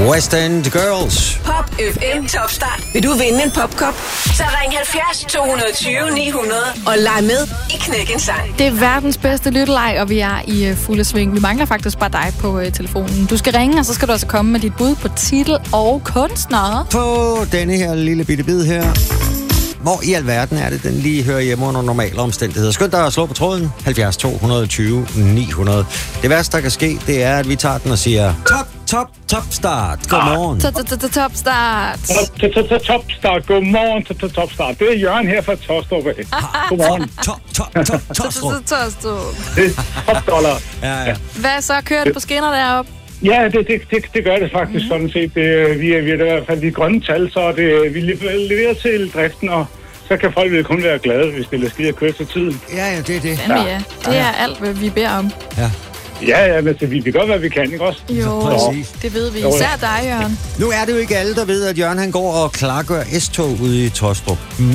West End Girls. Pop FM Topstart. Vil du vinde en popkop? Så ring 70 220 900 og leg med i Knækkens sang. Det er verdens bedste lytteleg, og vi er i fulde sving. Vi mangler faktisk bare dig på telefonen. Du skal ringe, og så skal du altså komme med dit bud på titel og kunstner. På denne her lille bitte bid her. Hvor i alverden er det, den lige hører hjemme under normale omstændigheder? Skynd dig at slå på tråden. 70 220 900. Det værste, der kan ske, det er, at vi tager den og siger top start. Godmorgen. Top start. Topstart. Godmorgen til Topstart. Det er Jørgen her fra Tostrup. Godmorgen. Tostrup. Det er topdollar. Ja. Hvad så? Kører det på skinner deroppe? Ja, det gør det faktisk sådan set. Vi er i hvert fald de grønne tal, så vi leverer til driften, og så kan folk kun være glade, hvis det er skidt at køre til tiden. Ja, det er det. Ja. Det er alt, hvad vi beder om. Ja. Ja, men vi kan godt, hvad vi kan, ikke også? Jo, præcis. Det ved vi. Især dig, Jørgen. Nu er det jo ikke alle, der ved, at Jørgen han går og klargør S-tog ude i Tostrup.